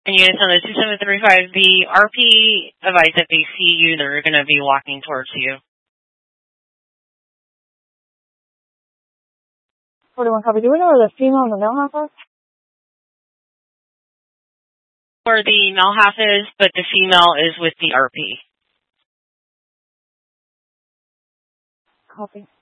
And units on the 2735, the RP advised that they see you, they're going to be walking towards you. 41 copy. Do we know where the female and the male half are? Where the male half is, but the female is with the RP. Copy.